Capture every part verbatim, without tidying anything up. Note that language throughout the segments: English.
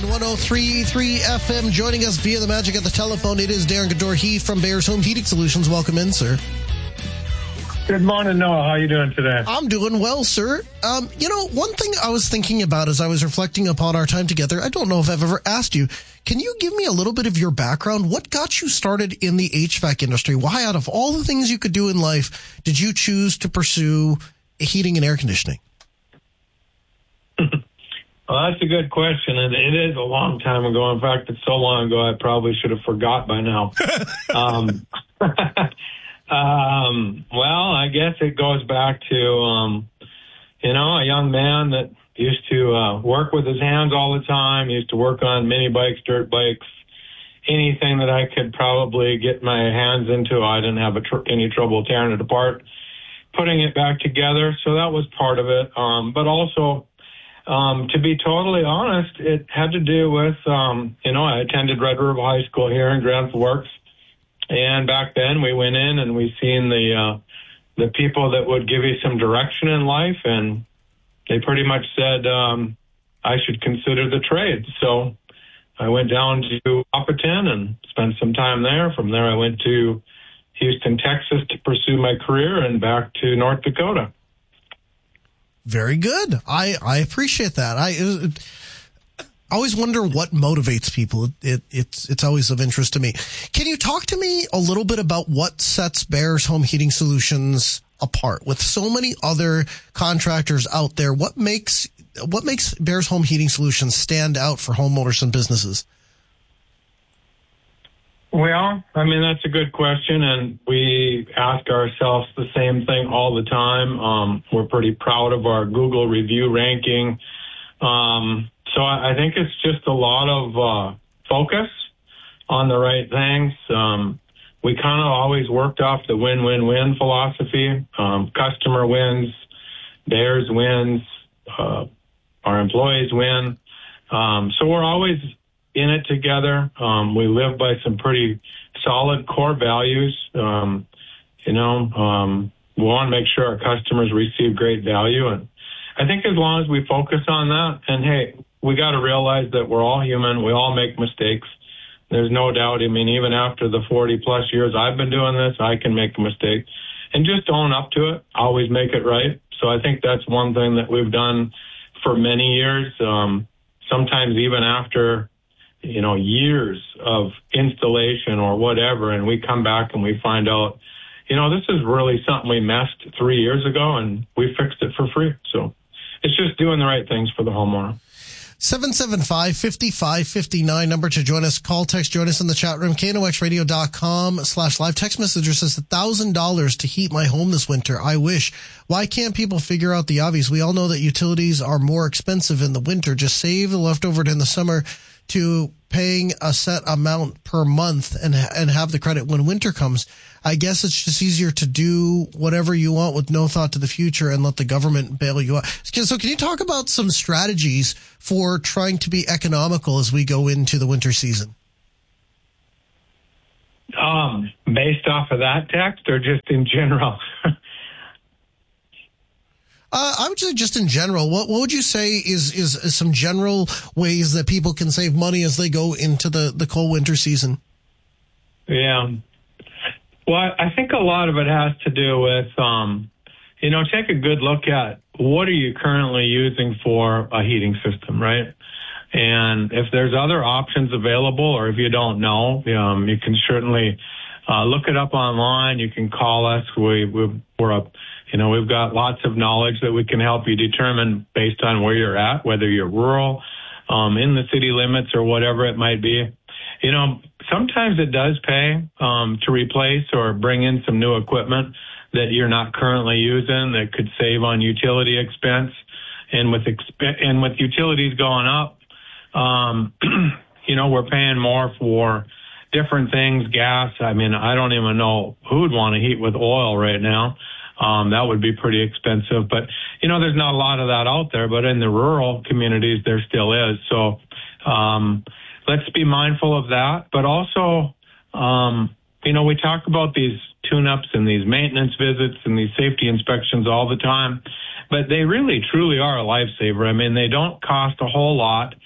on one oh three point three F M. Joining us via the magic of the telephone, it is Darren Gador-Heath from Bears Home Heating Solutions. Welcome in, sir. Good morning, Noah. How are you doing today? I'm doing well, sir. Um, you know, one thing I was thinking about as I was reflecting upon our time together, I don't know if I've ever asked you, can you give me a little bit of your background? What got you started in the H V A C industry? Why, out of all the things you could do in life, did you choose to pursue heating and air conditioning? Well, that's a good question, and it is a long time ago. In fact, it's so long ago I probably should have forgot by now. um, um, well, I guess it goes back to, um, you know, a young man that used to uh, work with his hands all the time, used to work on mini bikes, dirt bikes, anything that I could probably get my hands into. I didn't have a tr- any trouble tearing it apart, putting it back together. So that was part of it. Um, but also, Um, to be totally honest, it had to do with, um, you know, I attended Red River High School here in Grand Forks. And back then we went in and we seen the, uh, the people that would give you some direction in life. And they pretty much said, um, I should consider the trade. So I went down to Wahpeton and spent some time there. From there, I went to Houston, Texas to pursue my career and back to North Dakota. Very good. I, I appreciate that. I, it, I always wonder what motivates people. It, it, it's, it's always of interest to me. Can you talk to me a little bit about what sets Bears Home Heating Solutions apart? With so many other contractors out there, what makes, what makes Bears Home Heating Solutions stand out for homeowners and businesses? Well, I mean, that's a good question, and we ask ourselves the same thing all the time. Um, we're pretty proud of our Google review ranking. Um, so I, I think it's just a lot of uh, focus on the right things. Um, we kind of always worked off the win-win-win philosophy. Um, customer wins, Bears wins, uh, our employees win. Um, so we're always in it together. Um, we live by some pretty solid core values. Um, you know, um, we want to make sure our customers receive great value. And I think as long as we focus on that, and hey, we got to realize that we're all human. We all make mistakes. There's no doubt. I mean, even after the forty plus years I've been doing this, I can make a mistake and just own up to it. Always make it right. So I think that's one thing that we've done for many years. Um, sometimes even after, you know, years of installation or whatever, and we come back and we find out, you know, this is really something we messed three years ago and we fixed it for free. So it's just doing the right things for the homeowner. seven seven five, five five five nine, number to join us. Call, text, join us in the chat room. K N O X radio dot com slash live. Text messenger says one thousand dollars to heat my home this winter. I wish. Why can't people figure out the obvious? We all know that utilities are more expensive in the winter. Just save the leftover in the summer to paying a set amount per month and and have the credit when winter comes. I guess it's just easier to do whatever you want with no thought to the future and let the government bail you out. So can you talk about some strategies for trying to be economical as we go into the winter season? Um, based off of that text or just in general? Uh, I would say just in general, what, what would you say is, is, is some general ways that people can save money as they go into the, the cold winter season? Yeah. Well, I think a lot of it has to do with, um, you know, take a good look at what are you currently using for a heating system, right? And if there's other options available or if you don't know, um, you can certainly uh, look it up online. You can call us. We, we, we're a You know, we've got lots of knowledge that we can help you determine based on where you're at, whether you're rural, um, in the city limits or whatever it might be. You know, sometimes it does pay um, to replace or bring in some new equipment that you're not currently using that could save on utility expense. And with exp- and with utilities going up, um, you know, we're paying more for different things, gas. I mean, I don't even know who would want to heat with oil right now. Um, that would be pretty expensive. But, you know, there's not a lot of that out there. But in the rural communities, there still is. So um, let's be mindful of that. But also, um, you know, we talk about these tune-ups and these maintenance visits and these safety inspections all the time. But they really, truly are a lifesaver. I mean, they don't cost a whole lot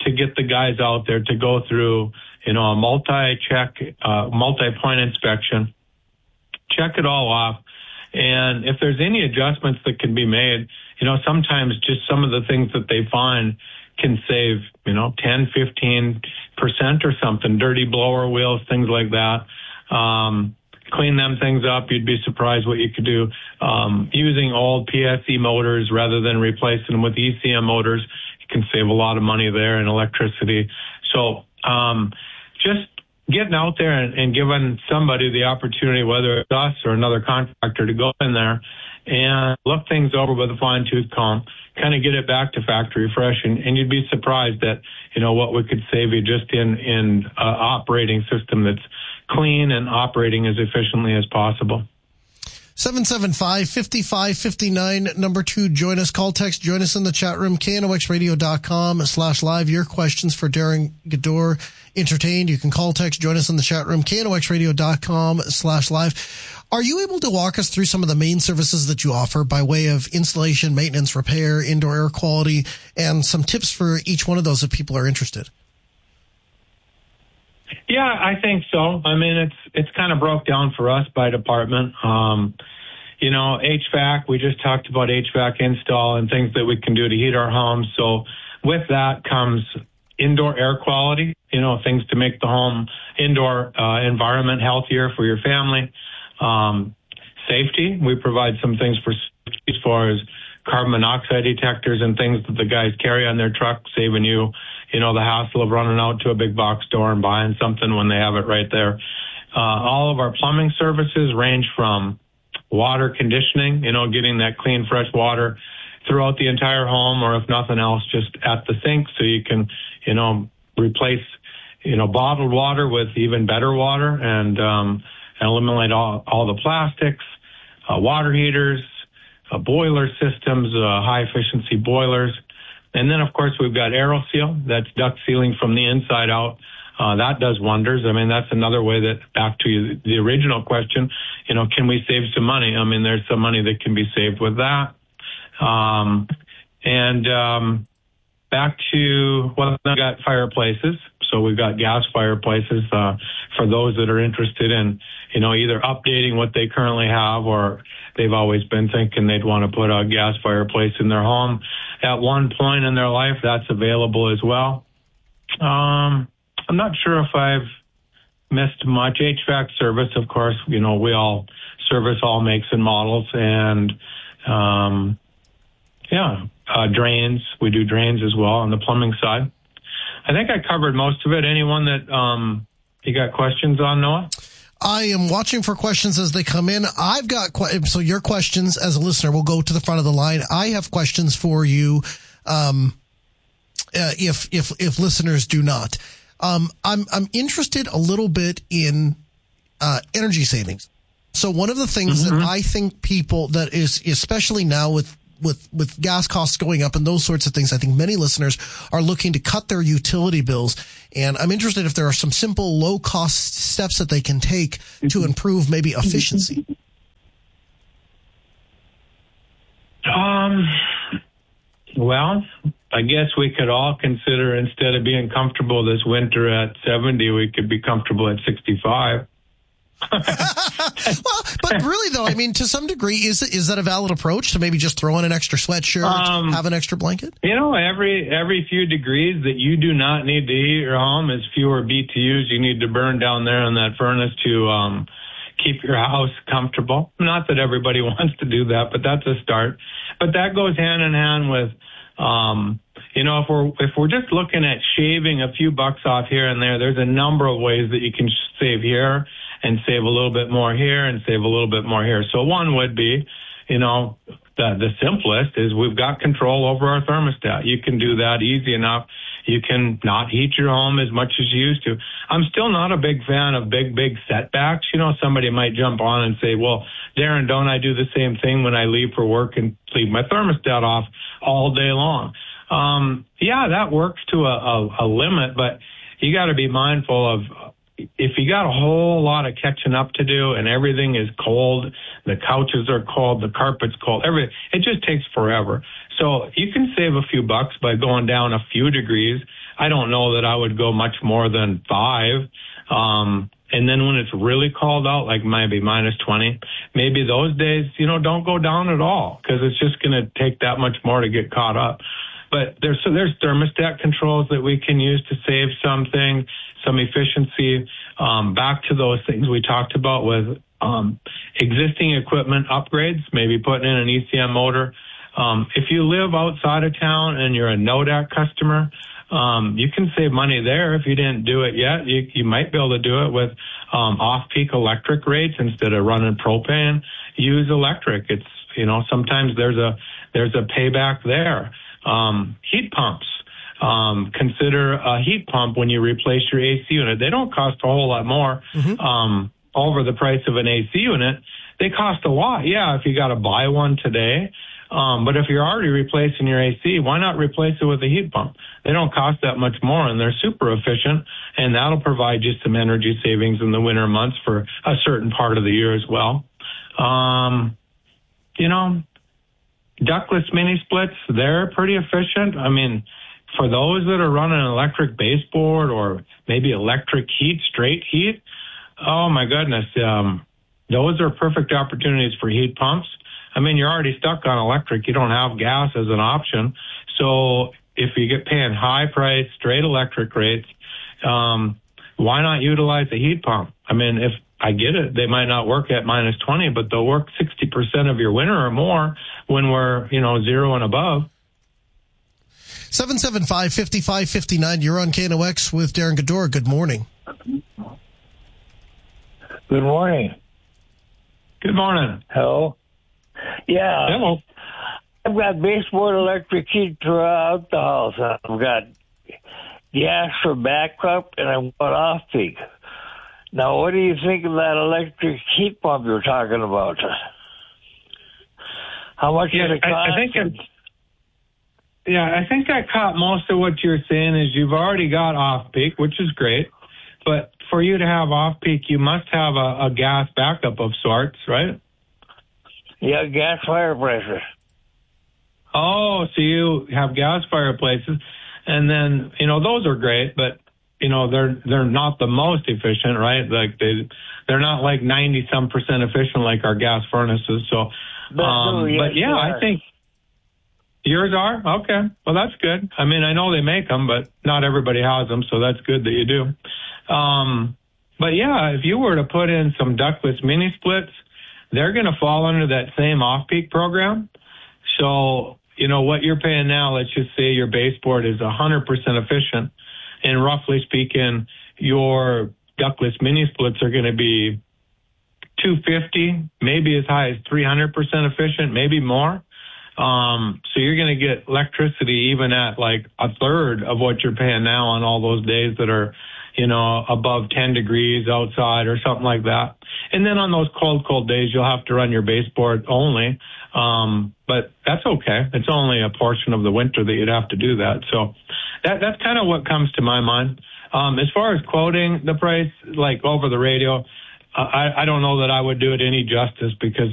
to get the guys out there to go through, you know, a multi-check, uh, multi-point inspection, check it all off. And if there's any adjustments that can be made, you know, sometimes just some of the things that they find can save, you know, ten, fifteen percent or something, dirty blower wheels, things like that. Um, clean them things up. You'd be surprised what you could do. Um, using old P S E motors rather than replacing them with E C M motors, you can save a lot of money there in electricity. So, um, just getting out there and, and giving somebody the opportunity, whether it's us or another contractor, to go in there and look things over with a fine tooth comb, kind of get it back to factory fresh, and, and you'd be surprised at, you know, what we could save you just in, in uh, operating system that's clean and operating as efficiently as possible. seven seven five, five five five nine, number two, join us, call, text, join us in the chat room, K N O X radio dot com slash live. Your questions for Darren Gador entertained. You can call, text, join us in the chat room, K N O X radio dot com slash live. Are you able to walk us through some of the main services that you offer by way of installation, maintenance, repair, indoor air quality, and some tips for each one of those if people are interested? Yeah, I think so. I mean, it's it's kind of broke down for us by department. Um, you know, H V A C, we just talked about H V A C install and things that we can do to heat our homes. So with that comes indoor air quality, you know, things to make the home indoor uh, environment healthier for your family. Um, safety, we provide some things for as far as carbon monoxide detectors and things that the guys carry on their truck, saving you, you know, the hassle of running out to a big box store and buying something when they have it right there. Uh, all of our plumbing services range from water conditioning, you know, getting that clean, fresh water throughout the entire home, or if nothing else, just at the sink so you can, you know, replace, you know, bottled water with even better water and, um, and eliminate all, all the plastics, uh, water heaters, uh, boiler systems, uh, high efficiency boilers. And then, of course, we've got AeroSeal. That's duct sealing from the inside out. Uh, that does wonders. I mean, that's another way that, back to the original question, you know, can we save some money? I mean, there's some money that can be saved with that. Um, and, um, back to, well, we've got fireplaces. So we've got gas fireplaces, uh, for those that are interested in, you know, either updating what they currently have, or they've always been thinking they'd want to put a gas fireplace in their home at one point in their life. That's available as well. Um, I'm not sure if I've missed much. H V A C service, of course, you know, we all service all makes and models, and, um, yeah, uh, drains. We do drains as well on the plumbing side. I think I covered most of it. Anyone that, um, you got questions on, Noah? I am watching for questions as they come in. I've got, que- so your questions as a listener will go to the front of the line. I have questions for you, um, uh, if, if, if listeners do not. Um, I'm, I'm interested a little bit in, uh, energy savings. So one of the things mm-hmm. that I think people that is, especially now with, with, with gas costs going up and those sorts of things, I think many listeners are looking to cut their utility bills. And I'm interested if there are some simple low cost steps that they can take to improve maybe efficiency. Um, well, I guess we could all consider, instead of being comfortable this winter at seventy, we could be comfortable at sixty-five. Well, but really, though, I mean, to some degree, is is that a valid approach to maybe just throw in an extra sweatshirt, um, have an extra blanket? You know, every every few degrees that you do not need to heat your home is fewer B T Us you need to burn down there in that furnace to um, keep your house comfortable. Not that everybody wants to do that, but that's a start. But that goes hand in hand with, um, you know, if we're if we're just looking at shaving a few bucks off here and there, there's a number of ways that you can save here and save a little bit more here and save a little bit more here. So one would be, you know, the, the simplest is we've got control over our thermostat. You can do that easy enough. You can not heat your home as much as you used to. I'm still not a big fan of big, big setbacks. You know, somebody might jump on and say, well, Darren, don't I do the same thing when I leave for work and leave my thermostat off all day long? Um, yeah, that works to a, a, a limit, but you got to be mindful of, if you got a whole lot of catching up to do and everything is cold, the couches are cold, the carpet's cold, everything, it just takes forever. So you can save a few bucks by going down a few degrees, I don't know that I would go much more than five. Um, and then when it's really called out, like maybe minus twenty, maybe those days, you know, don't go down at all because it's just going to take that much more to get caught up. But there's, so there's thermostat controls that we can use to save something, some efficiency. Um, back to those things we talked about with um, existing equipment upgrades, maybe putting in an E C M motor. Um, if you live outside of town and you're a N O D A C customer, um, you can save money there. If you didn't do it yet, you, you might be able to do it with um, off-peak electric rates instead of running propane. Use electric. It's, you know, sometimes there's a there's a payback there. Um, heat pumps. Um, consider a heat pump when you replace your A C unit. They don't cost a whole lot more mm-hmm. um, over the price of an A C unit. They cost a lot. Yeah, if you got to buy one today. Um, but if you're already replacing your A C, why not replace it with a heat pump? They don't cost that much more, and they're super efficient, and that'll provide you some energy savings in the winter months for a certain part of the year as well. Um, you know, ductless mini splits, they're pretty efficient. I mean, for those that are running an electric baseboard or maybe electric heat, straight heat, oh my goodness, um, those are perfect opportunities for heat pumps. I mean, you're already stuck on electric. You don't have gas as an option. So if you get paying high price, straight electric rates, um, why not utilize a heat pump? I mean, if I get it, they might not work at minus twenty, but they'll work sixty percent of your winter or more when we're, you know, zero and above. seven seven five, five five five nine. You're on K N O X with Darren Gador. Good morning. Good morning. Good morning. Hello. Yeah. Hello. I've got baseboard electric heat throughout the house. I've got gas for backup, and I've got off-peak. Now, what do you think of that electric heat pump you're talking about? How much yeah, does it cost? I, I think it's, yeah, I think I caught most of what you're saying is you've already got off-peak, which is great. But for you to have off-peak, you must have a, a gas backup of sorts, right? Yeah, gas fireplaces. Oh, so you have gas fireplaces, and then, you know, those are great, but, you know, they're they're not the most efficient, right? Like, they, they're not like ninety-some percent efficient like our gas furnaces. So, um, yes, but, yeah, I think yours are? Okay. Well, that's good. I mean, I know they make them, but not everybody has them, so that's good that you do. Um, but, yeah, if you were to put in some ductless mini splits, they're going to fall under that same off-peak program. So, you know, what you're paying now, let's just say your baseboard is one hundred percent efficient. And roughly speaking, your ductless mini splits are going to be two fifty, maybe as high as three hundred percent efficient, maybe more. Um, so you're going to get electricity even at like a third of what you're paying now on all those days that are, you know, above ten degrees outside or something like that. And then on those cold, cold days, you'll have to run your baseboard only. Um, but that's okay. It's only a portion of the winter that you'd have to do that. So that, that's kind of what comes to my mind. Um, as far as quoting the price, like over the radio, I, I don't know that I would do it any justice because